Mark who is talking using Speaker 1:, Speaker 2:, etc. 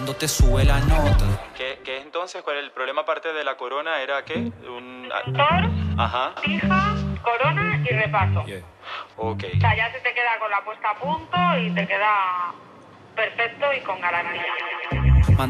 Speaker 1: Cuando te sube la nota.
Speaker 2: ¿Qué entonces? ¿Cuál es el problema aparte de la corona? ¿Era qué?
Speaker 3: Tutor,
Speaker 2: Ajá.
Speaker 3: fija, corona y repaso.
Speaker 2: Yeah. Ok.
Speaker 3: O sea, ya se te queda con la puesta a punto y te queda perfecto y con garantía.